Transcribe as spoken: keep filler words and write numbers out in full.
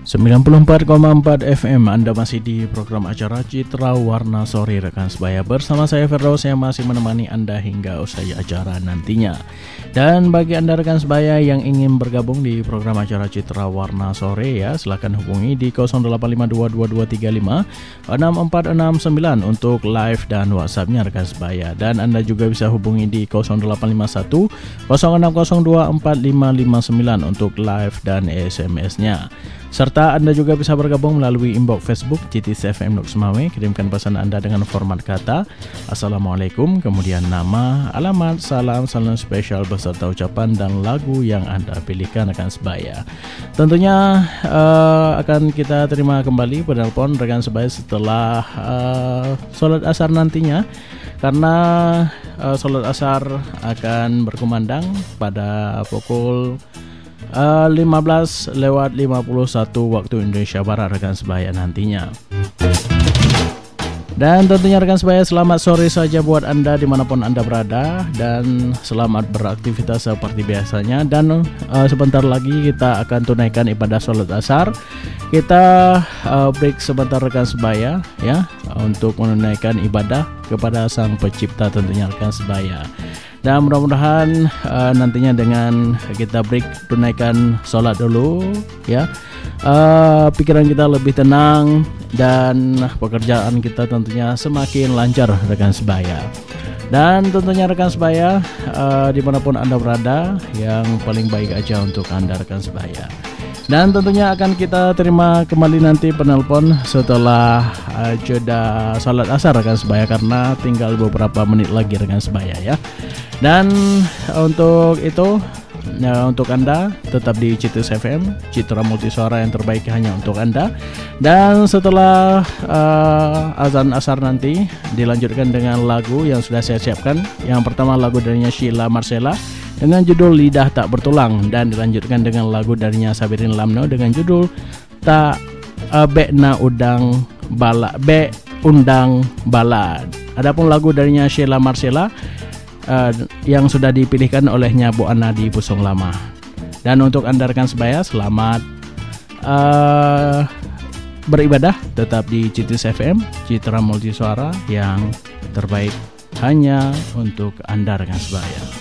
sembilan puluh empat koma empat F M, Anda masih di program acara Citra Warna Sore rekan sebaya. Bersama saya Firdaus yang masih menemani Anda hingga usai acara nantinya. Dan bagi Anda rekan sebaya yang ingin bergabung di program acara Citra Warna Sore ya, silakan hubungi di nol delapan lima dua dua dua tiga lima enam empat enam sembilan untuk live dan WhatsApp-nya rekan sebaya. Dan Anda juga bisa hubungi di nol delapan lima satu nol enam nol dua empat lima lima sembilan untuk live dan S M S-nya. Serta Anda juga bisa bergabung melalui inbox Facebook C T S F M Lok Semawe. Kirimkan pesan Anda dengan format kata Assalamualaikum, kemudian nama, alamat, salam, salam spesial beserta ucapan dan lagu yang Anda pilihkan rekan sebaya. Tentunya uh, akan kita terima kembali penelpon rekan sebaya setelah uh, sholat asar nantinya. Karena uh, sholat asar akan berkumandang pada pukul Uh, lima belas lewat lima puluh satu waktu Indonesia Barat rekan sebaya nantinya. Dan tentunya rekan sebaya, selamat sore saja buat Anda dimanapun Anda berada. Dan selamat beraktivitas seperti biasanya. Dan uh, sebentar lagi kita akan tunaikan ibadah sholat asar. Kita uh, break sebentar rekan sebaya ya, untuk menunaikan ibadah kepada Sang Pencipta tentunya rekan sebaya. Dan mudah-mudahan uh, nantinya dengan kita break tunaikan sholat dulu ya, uh, pikiran kita lebih tenang dan pekerjaan kita tentunya semakin lancar rekan sebaya. Dan tentunya rekan sebaya, uh, dimanapun Anda berada, yang paling baik aja untuk Anda rekan sebaya. Dan tentunya akan kita terima kembali nanti penelpon setelah uh, jeda salat asar rekan sebaya, karena tinggal beberapa menit lagi rekan sebaya ya. Dan untuk itu ya, untuk Anda tetap di C T S F M, Citra Multisuara yang terbaik hanya untuk Anda. Dan setelah uh, azan asar nanti dilanjutkan dengan lagu yang sudah saya siapkan. Yang pertama lagu darinya Sheila Marcella dengan judul Lidah Tak Bertulang, dan dilanjutkan dengan lagu darinya Sabirin Lamno dengan judul Tak uh, Bekna Udang Bala Be Undang Balad. Adapun lagu darinya Sheila Marcella uh, yang sudah dipilihkan olehnya Bu Ana di Pusung Lama. Dan untuk Anda rekan sebaya, selamat uh, beribadah tetap di C T S F M, Citra Multisuara yang terbaik hanya untuk Anda rekan sebaya.